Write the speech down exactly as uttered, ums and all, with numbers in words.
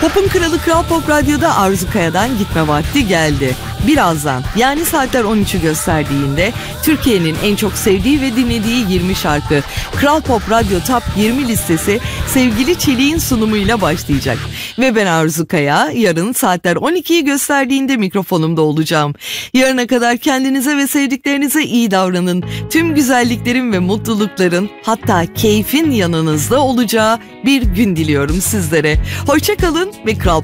Pop'un kralı Kral Pop Radyo'da Arzu Kaya'dan gitme vakti geldi. Birazdan, yani saatler on üçü gösterdiğinde Türkiye'nin en çok sevdiği ve dinlediği yirmi şarkı Kral Pop Radyo Top yirmi listesi sevgili Çelik'in sunumuyla başlayacak. Ve ben Arzu Kaya yarın saatler on ikiyi gösterdiğinde mikrofonumda olacağım. Yarına kadar kendinize ve sevdiklerinize iyi davranın. Tüm güzelliklerin ve mutlulukların, hatta keyfin yanınızda olacağı bir gün diliyorum sizlere. Hoşça kalın ve Kral